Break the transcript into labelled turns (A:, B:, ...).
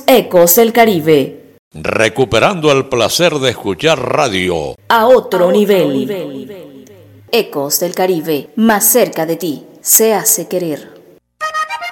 A: Ecos del Caribe.
B: Recuperando el placer de escuchar radio.
A: A otro nivel. Ecos del Caribe, más cerca de ti, se hace querer.